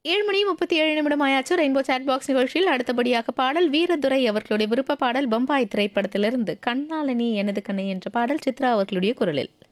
7 மணி 37 நிமிடம் ஆயாச்சு. Rainbow chat box நிகழ்ச்சியில் அடுத்தபடியாக பாடல் வீரதுரை அவர்களுடைய விருப்ப பாடல் பம்பாய் திரைப்படத்திலிருந்து கண்ணாலனி எனது கண்ணை என்ற பாடல் சித்ரா அவர்களுடைய குரலில்.